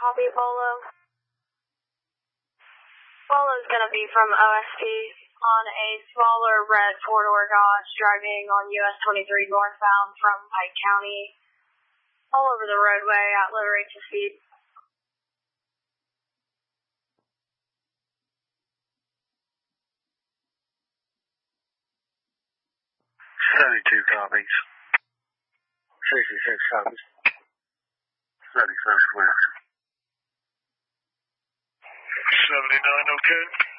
Copy, Polo. Polo's going to be from OSP on a smaller red four-door Dodge driving on US 23 northbound from Pike County, all over the roadway at low rates of speed. 72 copies. 66 copies. 76 clear. 79, okay.